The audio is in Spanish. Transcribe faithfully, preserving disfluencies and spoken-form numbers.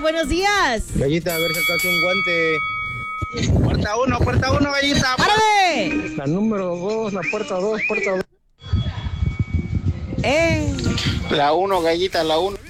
buenos días. Gallita, a ver si acaso un guante. Puerta uno, puerta uno, Gallita. ¡Párame! La número dos, la puerta dos, puerta dos. Eh. La uno, Gallita, la uno.